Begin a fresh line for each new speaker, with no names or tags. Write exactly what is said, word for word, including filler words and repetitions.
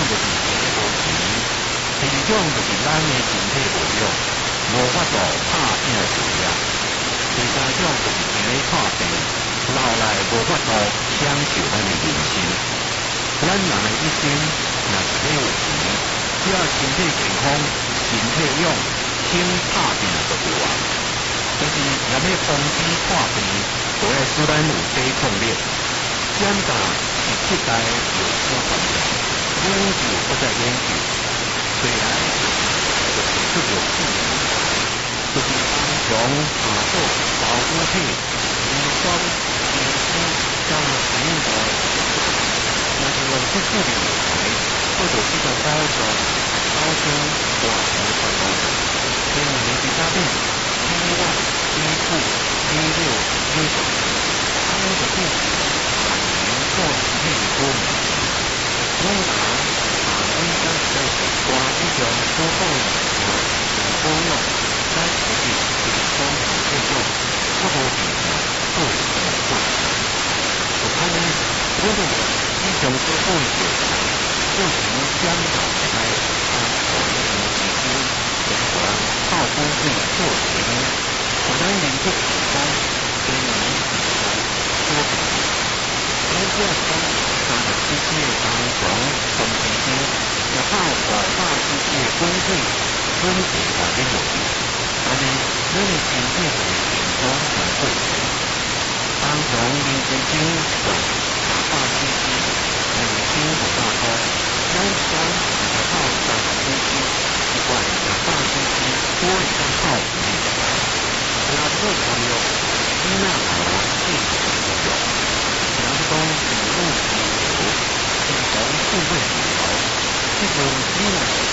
就是体力无钱，第二种就是咱的身体无用，无法度拍拼事业；第三种就是行咧看病，老来无法度享受咱的人生。咱人的一生若是咧有钱，只要身体健康、身体勇，心拍拼就有啊。但是若要防止破病，就要使咱有抵抗力。检查是七代有所关键，研究不再研究，虽然就是出着自然，就是安详下手保护体，健康健康加生活，但是用这治疗来，或者这个高手高深短的传统，所以你比较病，B one、B two、B六、B九，他们的病。做身体的保养，我拿把温江在刮一种多后的保养，在自己健康的配用，不多比较做一个过程。普通我认为一种是不久长，不行香港在啊我们的皮肤人管靠工具做成，我们人不健康，所以呢多比。我这样讲，咱们世界当中，从其中要靠广大世界公会分解的这种，但是咱的身体的健康很贵，当从人之间广大世界两千五大高，咱咱要靠大世界，不管大世界多一个靠谱的，那这朋友，那好这个朋友。阳光雨露气流，一同富贵旅游，这种依然。